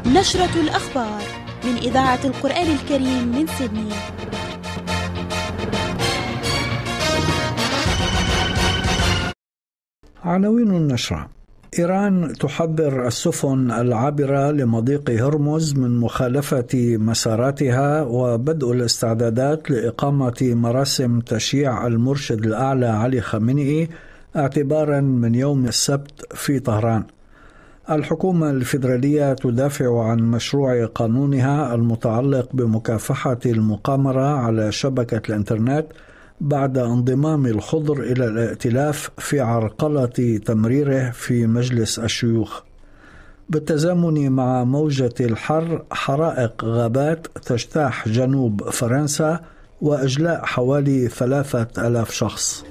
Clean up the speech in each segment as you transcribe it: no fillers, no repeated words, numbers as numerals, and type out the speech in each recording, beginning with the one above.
نشرة الأخبار من إذاعة القرآن الكريم من سيدني. عناوين النشرة: إيران تحذر السفن العابرة لمضيق هرمز من مخالفة مساراتها، وبدء الاستعدادات لإقامة مراسم تشييع المرشد الأعلى علي خامنئي اعتبارا من يوم السبت في طهران. الحكومة الفيدرالية تدافع عن مشروع قانونها المتعلق بمكافحة المقامرة على شبكة الإنترنت بعد انضمام الخضر إلى الائتلاف في عرقلة تمريره في مجلس الشيوخ. بالتزامن مع موجة الحر، حرائق غابات تجتاح جنوب فرنسا وإجلاء حوالي 3000 شخص.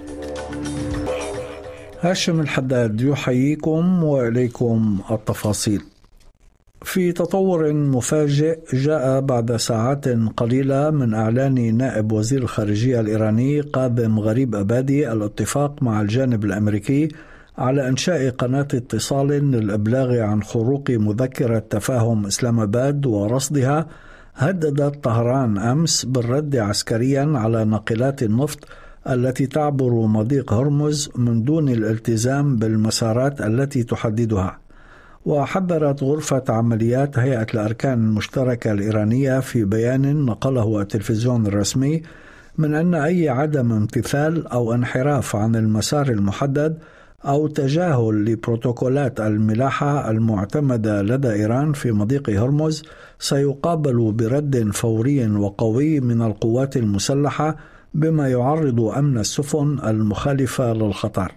هاشم الحداد يحييكم وإليكم التفاصيل. في تطور مفاجئ جاء بعد ساعات قليلة من إعلان نائب وزير الخارجية الإيراني قاذم غريب أبادي الاتفاق مع الجانب الأمريكي على إنشاء قناة اتصال للإبلاغ عن خروق مذكرة تفاهم إسلام آباد ورصدها. هددت طهران أمس بالرد عسكريا على ناقلات النفط التي تعبر مضيق هرمز من دون الالتزام بالمسارات التي تحددها. وحذرت غرفة عمليات هيئة الأركان المشتركة الإيرانية في بيان نقله التلفزيون الرسمي من أن أي عدم امتثال أو انحراف عن المسار المحدد أو تجاهل لبروتوكولات الملاحة المعتمدة لدى إيران في مضيق هرمز سيقابل برد فوري وقوي من القوات المسلحة، بما يعرض أمن السفن المخالفة للخطر.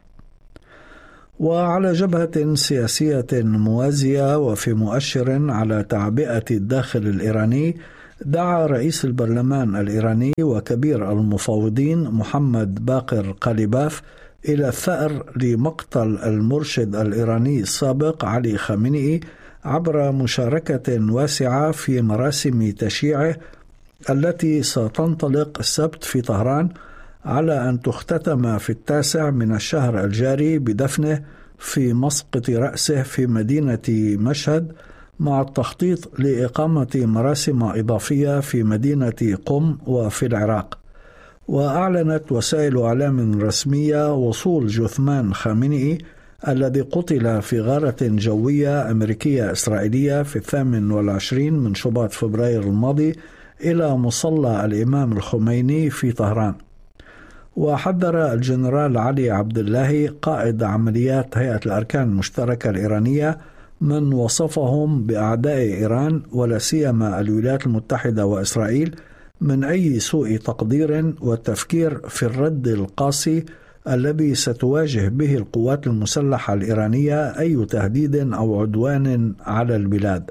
وعلى جبهة سياسية موازية وفي مؤشر على تعبئة الداخل الإيراني، دعا رئيس البرلمان الإيراني وكبير المفاوضين محمد باقر قاليباف إلى الثأر لمقتل المرشد الإيراني السابق علي خامنئي عبر مشاركة واسعة في مراسم تشييعه التي ستنطلق السبت في طهران، على أن تختتم في 9 من الشهر الجاري بدفنه في مسقط رأسه في مدينة مشهد، مع التخطيط لإقامة مراسم إضافية في مدينة قم وفي العراق. وأعلنت وسائل إعلام رسمية وصول جثمان خامنئي الذي قتل في غارة جوية أمريكية إسرائيلية في 28 من شباط فبراير الماضي إلى مصلى الإمام الخميني في طهران. وحذر الجنرال علي عبد الله قائد عمليات هيئة الأركان المشتركة الإيرانية من وصفهم بأعداء إيران ولا سيما الولايات المتحدة وإسرائيل من أي سوء تقدير والتفكير في الرد القاسي الذي ستواجه به القوات المسلحة الإيرانية أي تهديد أو عدوان على البلاد.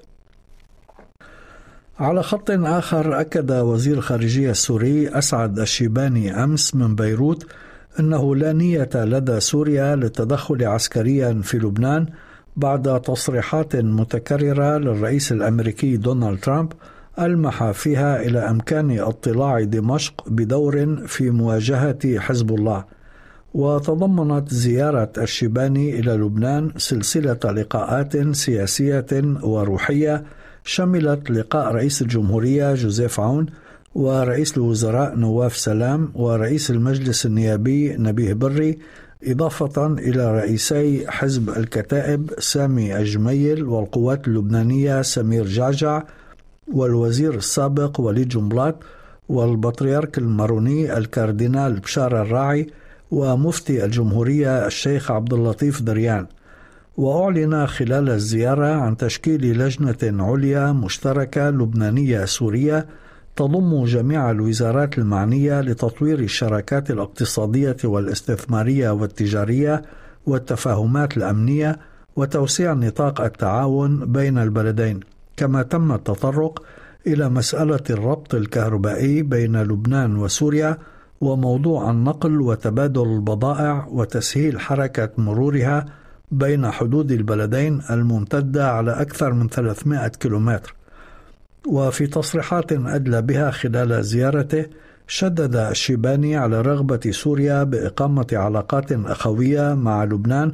على خط آخر، أكد وزير الخارجية السوري أسعد الشيباني أمس من بيروت أنه لا نية لدى سوريا للتدخل عسكريا في لبنان بعد تصريحات متكررة للرئيس الأمريكي دونالد ترامب ألمح فيها إلى إمكان اطلاع دمشق بدور في مواجهة حزب الله. وتضمنت زيارة الشيباني إلى لبنان سلسلة لقاءات سياسية وروحية شملت لقاء رئيس الجمهورية جوزيف عون ورئيس الوزراء نواف سلام ورئيس المجلس النيابي نبيه بري، إضافة إلى رئيسي حزب الكتائب سامي الجميل والقوات اللبنانية سمير جعجع والوزير السابق وليد جنبلاط والبطريرك الماروني الكاردينال بشار الراعي ومفتي الجمهورية الشيخ عبد اللطيف دريان. وأعلن خلال الزيارة عن تشكيل لجنة عليا مشتركة لبنانية سورية تضم جميع الوزارات المعنية لتطوير الشراكات الاقتصادية والاستثمارية والتجارية والتفاهمات الأمنية وتوسيع نطاق التعاون بين البلدين. كما تم التطرق إلى مسألة الربط الكهربائي بين لبنان وسوريا وموضوع النقل وتبادل البضائع وتسهيل حركة مرورها بين حدود البلدين الممتدة على أكثر من 300 كيلومتر. وفي تصريحات أدلى بها خلال زيارته، شدد الشيباني على رغبة سوريا بإقامة علاقات أخوية مع لبنان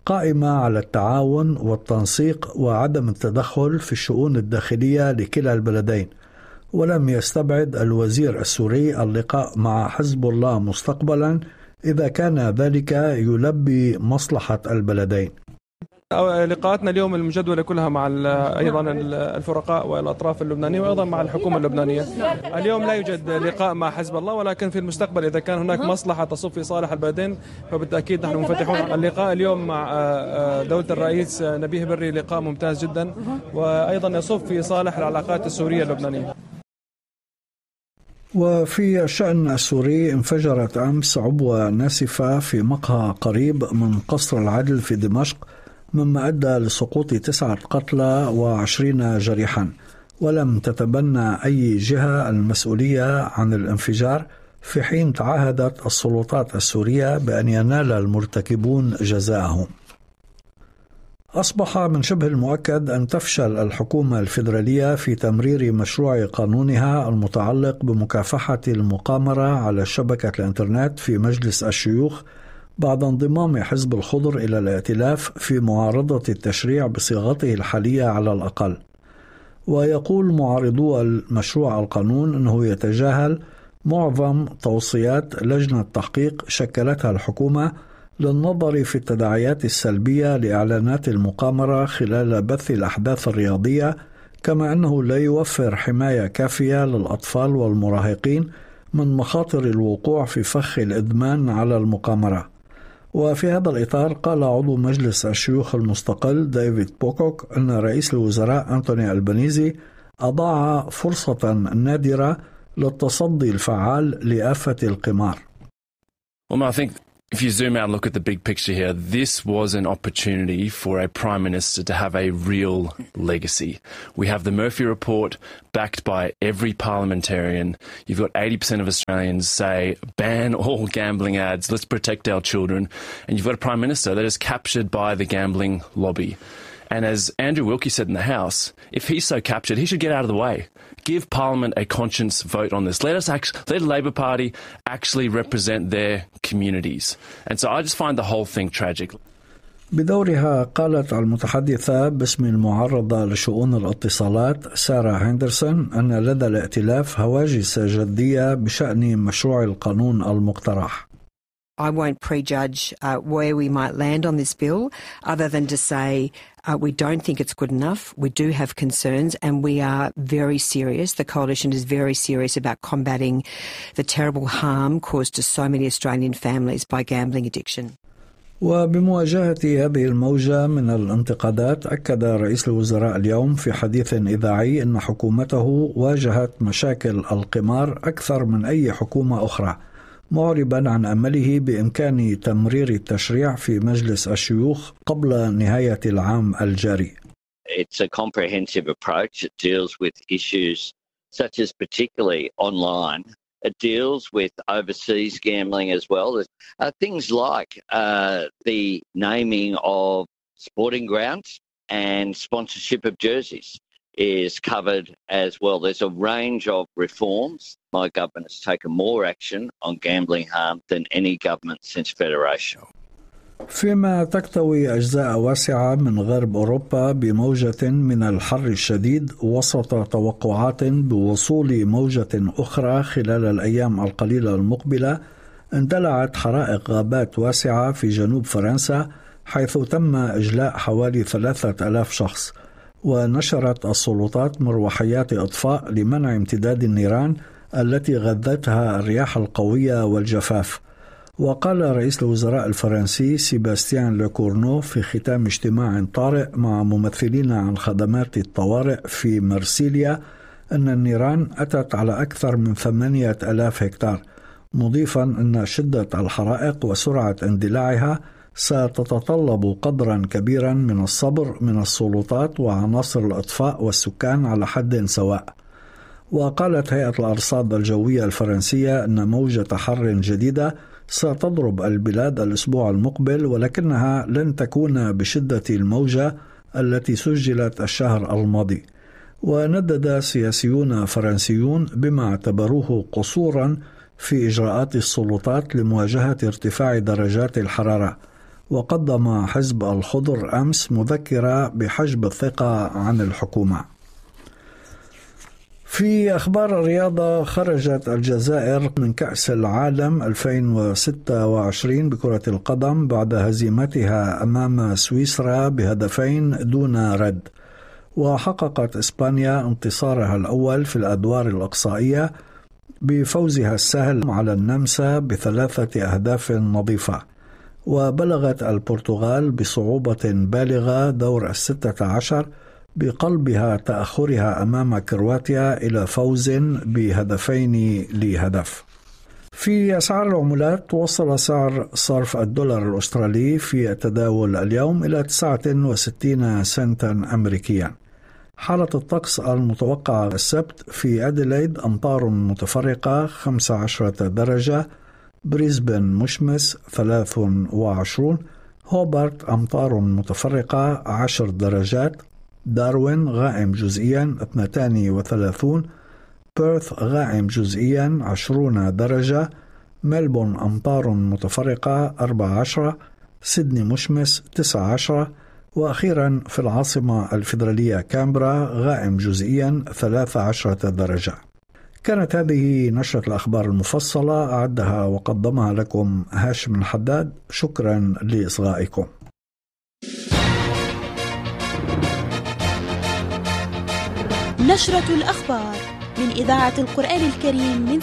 قائمة على التعاون والتنسيق وعدم التدخل في الشؤون الداخلية لكلا البلدين، ولم يستبعد الوزير السوري اللقاء مع حزب الله مستقبلا إذا كان ذلك يلبي مصلحة البلدين. لقاءاتنا اليوم المجدولة كلها مع أيضا الفرقاء والأطراف اللبنانية وأيضا مع الحكومة اللبنانية. اليوم لا يوجد لقاء مع حزب الله، ولكن في المستقبل إذا كان هناك مصلحة تصب في صالح البلدين فبالتأكيد نحن منفتحون. اللقاء اليوم مع دولة الرئيس نبيه بري لقاء ممتاز جدا وأيضا يصب في صالح العلاقات السورية اللبنانية. وفي الشأن السوري، انفجرت أمس عبوة ناسفة في مقهى قريب من قصر العدل في دمشق، مما أدى لسقوط 9 قتلى و20 جريحا، ولم تتبنى أي جهة المسؤولية عن الانفجار، في حين تعهدت السلطات السورية بأن ينال المرتكبون جزاءهم. أصبح من شبه المؤكد أن تفشل الحكومة الفيدرالية في تمرير مشروع قانونها المتعلق بمكافحة المقامرة على شبكة الإنترنت في مجلس الشيوخ بعد انضمام حزب الخضر إلى الائتلاف في معارضة التشريع بصيغته الحالية على الأقل. ويقول معارضو المشروع القانون أنه يتجاهل معظم توصيات لجنة تحقيق شكلتها الحكومة للنظر في التداعيات السلبية لإعلانات المقامرة خلال بث الأحداث الرياضية، كما أنه لا يوفر حماية كافية للأطفال والمراهقين من مخاطر الوقوع في فخ الإدمان على المقامرة. وفي هذا الإطار قال عضو مجلس الشيوخ المستقل ديفيد بوكوك أن رئيس الوزراء أنتوني ألبانيزي أضاع فرصة نادرة للتصدي الفعال لآفة القمار. Well, I think if you zoom out and look at the big picture here, this was an opportunity for a Prime Minister to have a real legacy. We have the Murphy Report backed by every parliamentarian. You've got 80% of Australians say, ban all gambling ads, let's protect our children. And you've got a Prime Minister that is captured by the gambling lobby. And as Andrew Wilkie said in the House, if he's so captured, he should get out of the way. Give Parliament a conscience vote on this. Let the Labor Party actually represent their communities. And so I just find the whole thing tragic. بدورها قالت المتحدثة باسم المعرضة لشؤون الاتصالات سارة هندرسون أن لدى الائتلاف هواجس جدية بشأن مشروع القانون المقترح. I won't prejudge where we might land on this bill, other than to say we don't think it's good enough. We do have concerns, and we are very serious. The Coalition is very serious about combating the terrible harm caused to so many Australian families by gambling addiction. وبمواجهة هذه الموجة من الانتقادات، أكد رئيس الوزراء اليوم في حديث إذاعي أن حكومته واجهت مشاكل القمار أكثر من أي حكومة أخرى، معربا عن أمله بإمكان تمرير التشريع في مجلس الشيوخ قبل نهاية العام الجاري. It's a comprehensive approach. It deals with issues such as particularly online. It deals with overseas gambling as well. Things like the naming of sporting grounds and sponsorship of jerseys is covered as well. There's a range of reforms. My government has taken more action on gambling harm than any government since Federation. فيما تكتوي أجزاء واسعة من غرب أوروبا بموجة من الحر الشديد وسط توقعات بوصول موجة أخرى خلال الأيام القليلة المقبلة، اندلعت حرائق غابات واسعة في جنوب فرنسا، حيث تم إجلاء حوالي 3000 شخص. ونشرت السلطات مروحيات إطفاء لمنع امتداد النيران التي غذتها الرياح القوية والجفاف. وقال رئيس الوزراء الفرنسي سيباستيان لوكورنو في ختام اجتماع طارئ مع ممثلين عن خدمات الطوارئ في مرسيليا أن النيران أتت على أكثر من 8000 هكتار، مضيفا أن شدة الحرائق وسرعة اندلاعها ستتطلب قدرا كبيرا من الصبر من السلطات وعناصر الإطفاء والسكان على حد سواء. وقالت هيئة الأرصاد الجوية الفرنسية أن موجة حر جديدة ستضرب البلاد الأسبوع المقبل، ولكنها لن تكون بشدة الموجة التي سجلت الشهر الماضي. وندد سياسيون فرنسيون بما اعتبروه قصورا في إجراءات السلطات لمواجهة ارتفاع درجات الحرارة، وقدم حزب الخضر أمس مذكرة بحجب الثقة عن الحكومة. في أخبار الرياضة، خرجت الجزائر من كأس العالم 2026 بكرة القدم بعد هزيمتها أمام سويسرا ب2 دون رد، وحققت إسبانيا انتصارها الأول في الأدوار الإقصائية بفوزها السهل على النمسا ب3 أهداف نظيفة، وبلغت البرتغال بصعوبة بالغة دور 16 بقلبها تأخرها أمام كرواتيا إلى فوز ب2-0. في أسعار العملات، وصل سعر صرف الدولار الأسترالي في التداول اليوم إلى 69 سنتا أمريكيا. حالة الطقس المتوقعة السبت: في أديلايد أمطار متفرقة 15 درجة، بريسبن مشمس 23، هوبارت أمطار متفرقة 10 درجات، داروين غائم جزئيا 32، بيرث غائم جزئيا 20 درجة، ملبورن أمطار متفرقة 14، سيدني مشمس 19، وأخيرا في العاصمة الفيدرالية كامبرا غائم جزئيا 13 درجة. كانت هذه نشرة الأخبار المفصلة، أعدها وقدمها لكم هاشم الحداد. شكرا لإصغائكم. نشرة الأخبار من إذاعة القرآن الكريم من